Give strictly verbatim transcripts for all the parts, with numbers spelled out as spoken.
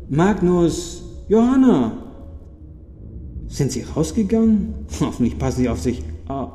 Magnus, Johanna. Sind Sie rausgegangen? Hoffentlich passen Sie auf sich auf.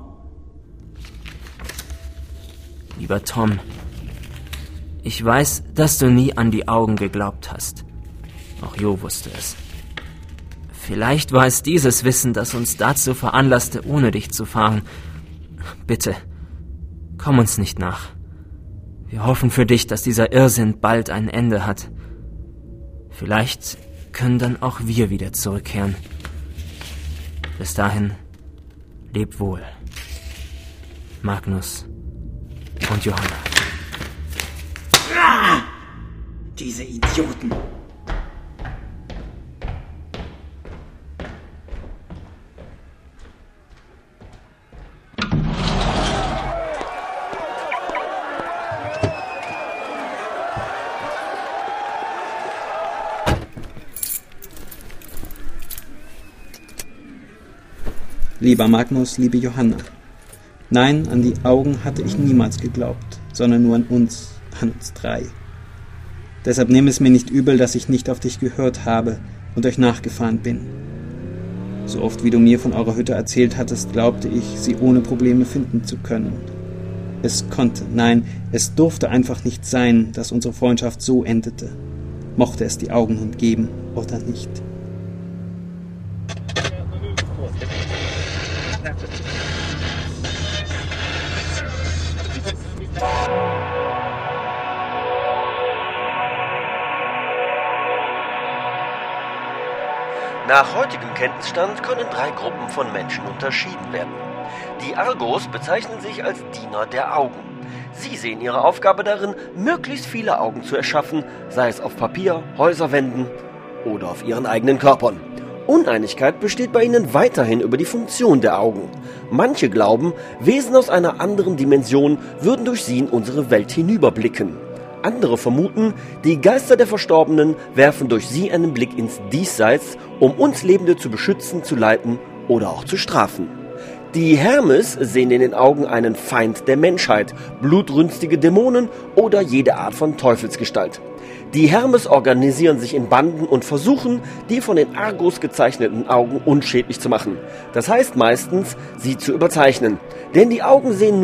Lieber Tom, ich weiß, dass du nie an die Augen geglaubt hast. Auch Jo wusste es. Vielleicht war es dieses Wissen, das uns dazu veranlasste, ohne dich zu fahren. Bitte, komm uns nicht nach. Wir hoffen für dich, dass dieser Irrsinn bald ein Ende hat. Vielleicht können dann auch wir wieder zurückkehren. Bis dahin, leb wohl. Magnus und Johanna. Ah, diese Idioten. Lieber Magnus, liebe Johanna. Nein, an die Augen hatte ich niemals geglaubt, sondern nur an uns, an uns drei. Deshalb nimm es mir nicht übel, dass ich nicht auf dich gehört habe und euch nachgefahren bin. So oft wie du mir von eurer Hütte erzählt hattest, glaubte ich, sie ohne Probleme finden zu können. Es konnte, nein, es durfte einfach nicht sein, dass unsere Freundschaft so endete. Mochte es die Augenhund geben oder nicht. Nach heutigem Kenntnisstand können drei Gruppen von Menschen unterschieden werden. Die Argos bezeichnen sich als Diener der Augen. Sie sehen ihre Aufgabe darin, möglichst viele Augen zu erschaffen, sei es auf Papier, Häuserwänden oder auf ihren eigenen Körpern. Uneinigkeit besteht bei ihnen weiterhin über die Funktion der Augen. Manche glauben, Wesen aus einer anderen Dimension würden durch sie in unsere Welt hinüberblicken. Andere vermuten, die Geister der Verstorbenen werfen durch sie einen Blick ins Diesseits, um uns Lebende zu beschützen, zu leiten oder auch zu strafen. Die Hermes sehen in den Augen einen Feind der Menschheit, blutrünstige Dämonen oder jede Art von Teufelsgestalt. Die Hermes organisieren sich in Banden und versuchen, die von den Argos gezeichneten Augen unschädlich zu machen. Das heißt meistens, sie zu überzeichnen. Denn die Augen sehen